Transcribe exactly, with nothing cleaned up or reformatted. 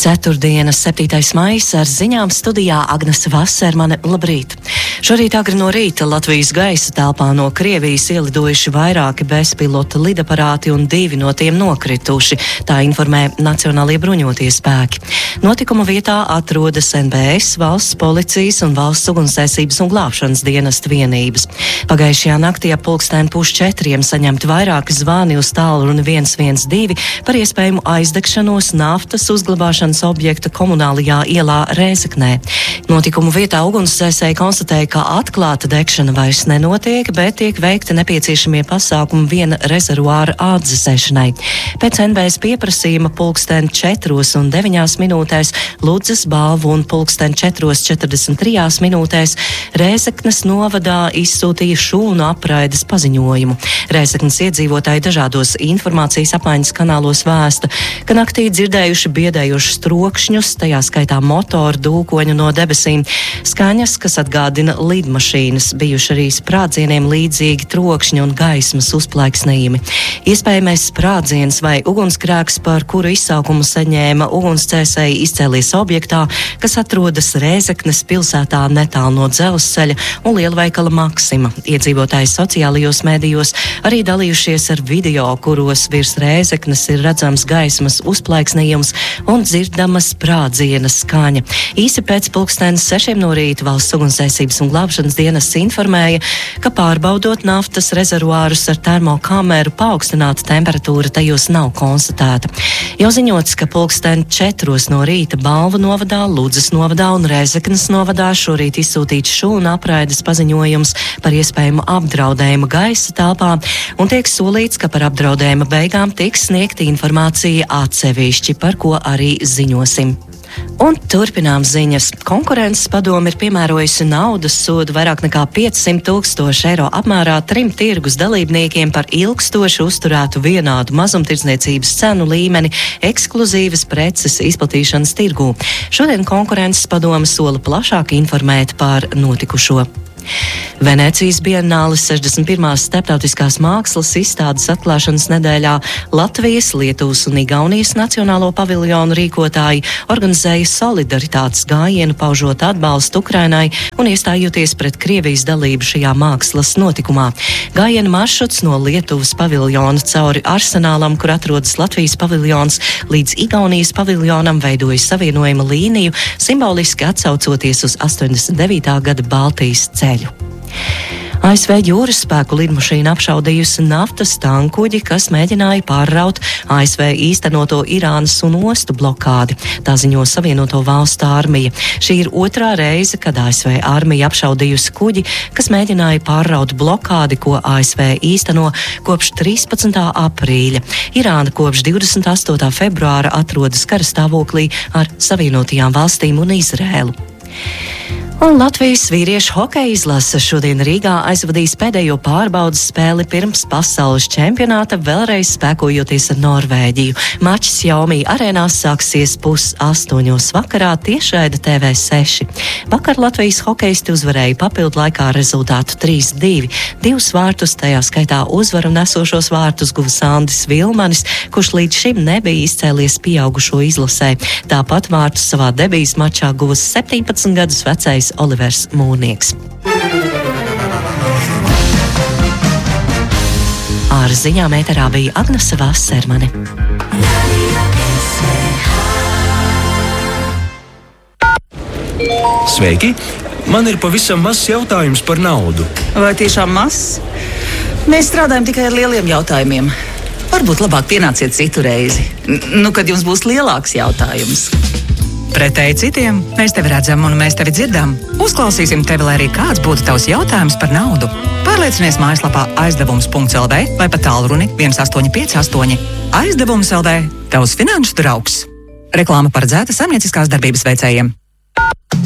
Ceturtdienas, septītais maijs, ar ziņām studijā Agnese Vasermane. Labrīt! Šorīt agri no rīta Latvijas gaisa telpā no Krievijas ielidojuši vairāki bezpilota lidaparāti un divi no tiem nokrituši, tā informē Nacionālie bruņotie spēki. Notikuma vietā atrodas N B S, valsts policijas un valsts ugunsdzēsības un glābšanas dienesta vienības. Pagājušajā naktī ap pulksteni pusčetriem saņemti vairāki zvani uz tālruni viens viens divi par iespējamu aizdegšanos naftas uzglabāšanas objekta Komunālajā ielā Rēzeknē. Notikumu vietā ugunsdzēsēji konstatēja, ka atklāta degšana vairs nenotiek, bet tiek veikti nepieciešamie pasākumi viena rezervuāra atdzesēšanai. Pēc N B S pieprasījuma pulksteni četros un deviņās minūtēs Ludzas balvu un pulksteni četros četrdesmit trijās minūtēs Rēzeknes novadā izsūtīja šūnu apraides paziņojumu. Rēzeknes iedzīvotāji dažādos informācijas apmaiņas kanālos vēsta, ka naktī dzirdējuši biedējušus trokšņus, tajā skaitā motoru dūkoņu no debesīm, skaņas, kas atgādina lidmašīnas, bijuši arī sprādzieniem līdzīgi trokšņi un gaismas uzplaiksnījumi. Iespējamais sprādziens vai ugunsgrēks, par kuru izsaukumu saņēma ugunsdzēsēji, izcēlies objektā, kas atrodas Rēzeknes pilsētā netālu no dzelzceļa un lielveikala Maksima. Iedzīvotāji sociālajos mēdījos arī dalījušies ar video, kuros virs Rēzeknes ir redzams gaismas uzplaiksnījums un dzirdama sprādziena skaņa. Īsi pēc pulkstenes sešiem no rīta valsts ugunsdzēsības un glābšanas dienests informēja, ka pārbaudot naftas rezervuārus ar termokameru, paaugstināta temperatūra tajos nav konstatēta. Jau ziņots, ka pulksteni četros no rīta Balvu novadā, Ludzas novadā un Rēzeknes novadā šorīt izsūtīts šūna apraides paziņojums par iespējamu apdraudējumu gaisa telpā un tiek solīts, ka par apdraudējuma beigām tiks sniegta informācija atsevišķi, par ko arī ziņosim. Un turpinām ziņas. Konkurences padome ir piemērojusi naudas sodu vairāk nekā piecsimt tūkstoši eiro apmērā trim tirgus dalībniekiem par ilgstoši uzturētu vienādu mazumtirdzniecības cenu līmeni ekskluzīvas preces izplatīšanas tirgū. Šodien konkurences padome sola plašāk informēt par notikušo. Venēcijas Biennāles sešdesmit pirmās starptautiskās mākslas izstādes atklāšanas nedēļā Latvijas, Lietuvas un Igaunijas nacionālo paviljonu rīkotāji organizēja solidaritātes gājienu, paužot atbalstu Ukrainai un iestājoties pret Krievijas dalību šajā mākslas notikumā. Gājiena maršruts no Lietuvas paviljona cauri arsenālam, kur atrodas Latvijas paviljons, līdz Igaunijas paviljonam veidoja savienojuma līniju, simboliski atsaucoties uz astoņdesmit devītā gada Baltijas ceļu. A S V jūras spēku lidmašīna apšaudījusi naftas tankuģi, kas mēģināja pārraut A S V īstenoto Irānas un ostu blokādi. Tā ziņo Savienoto Valstu armija. Šī ir otrā reize, kad A S V armija apšaudījusi kuģi, kas mēģināja pārraut blokādi, ko A S V īsteno kopš trīspadsmitā aprīļa. Irāna kopš divdesmit astotā februāra atrodas kara stāvoklī ar Savienotajām valstīm un Izrēlu. Un Latvijas vīriešu hokeja izlase šodien Rīgā aizvadīs pēdējo pārbaudas spēli pirms pasaules čempionāta, vēlreiz spēkojoties ar Norvēģiju. Mačs Jaumī arēnā sāksies pus astoņos vakarā tiešraide T V seši. Vakar Latvijas hokeisti uzvarēja papildu laikā rezultātu trīs divi. Divus vārtus, tajā skaitā uzvaru nesošos vārtus, guva Sandis Vilmanis, kurš līdz šim nebija izcēlies pieaugušo izlasē. Tāpat vārtus savā debijas mačā guva septiņpadsmit gadus vecais Olivers Mūrnieks. Ar ziņām ēterā bija Agnese Vasermane. Sveiki! Man ir pavisam mazs jautājums par naudu. Vai tiešām mazs? Mēs strādājam tikai ar lieliem jautājumiem. Varbūt labāk pienāciet citu reizi. N- nu, kad jums būs lielāks jautājums. Pretēji citiem, mēs tevi redzam un mēs tevi dzirdam. Uzklausīsim tevi, lai arī kāds būtu tavs jautājums par naudu. Pārliecinies mājaslapā aizdevums punkts L V vai pa tālruni viens astoņi pieci astoņi. Aizdevums L V, tavs finanšu draugs. Reklāma paredzēta saimnieciskās darbības veicējiem.